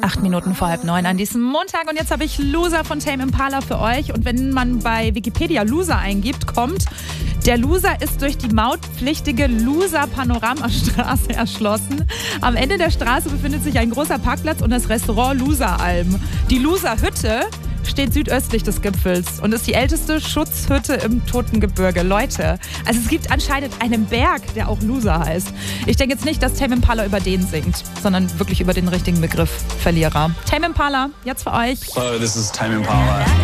8 Minuten vor 8:30 an diesem Montag. Und jetzt habe ich Loser von Tame Impala für euch. Und wenn man bei Wikipedia Loser eingibt, kommt: Der Loser ist durch die mautpflichtige Loser-Panoramastraße erschlossen. Am Ende der Straße befindet sich ein großer Parkplatz und das Restaurant Loseralm. Die Loser-Hütte steht südöstlich des Gipfels und ist die älteste Schutzhütte im Totengebirge. Leute, also es gibt anscheinend einen Berg, der auch Loser heißt. Ich denke jetzt nicht, dass Tame Impala über den singt, sondern wirklich über den richtigen Begriff: Verlierer. Tame Impala, jetzt für euch. Hello, this is Tame Impala.